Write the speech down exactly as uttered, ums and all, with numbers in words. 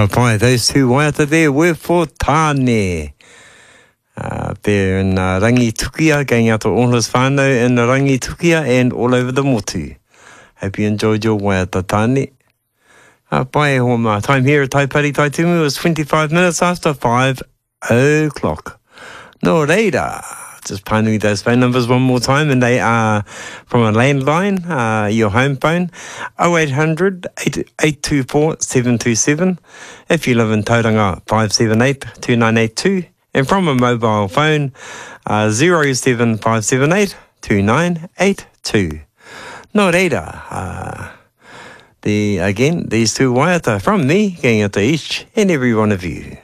Papai, those two waiata there were for Tāne. Uh, there in uh, Rangitukia, going out to all his whānau in Rangitukia and all over the motu. Hope you enjoyed your waiata Tāne. Uh, pai, ho ma time here at Taipari Taitumu was twenty-five minutes after five o'clock. No reira. Just pānui those phone numbers one more time, and they are from a landline, uh, your home phone, oh eight hundred, eight two four, seven two seven. If you live in Tauranga, five seven eight, two nine eight two. And from a mobile phone, uh, zero seven five seven eight, two nine eight two. No reira. Uh, the, again, these two waiata from me, going out to each and every one of you.